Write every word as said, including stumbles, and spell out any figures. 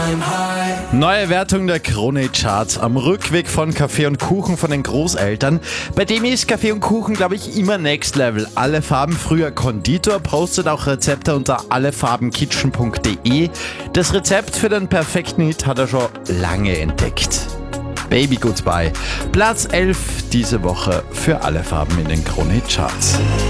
Neue Wertung der Krone-Charts am Rückweg von Kaffee und Kuchen von den Großeltern. Bei dem ist Kaffee und Kuchen, glaube ich, immer Next Level. Alle Farben früher Konditor, postet auch Rezepte unter allefarbenkitchen punkt de. Das Rezept für den perfekten Hit hat er schon lange entdeckt. Baby Goodbye. Platz elf diese Woche für Alle Farben in den Krone-Charts.